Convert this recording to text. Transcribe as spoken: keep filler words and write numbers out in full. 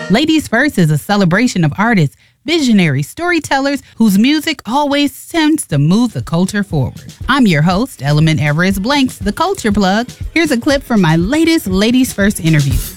Ladies First is a celebration of artists, visionaries, storytellers whose music always tends to move the culture forward. I'm your host, Element Everest Blanks, the Culture Plug. Here's a clip from my latest Ladies First interview.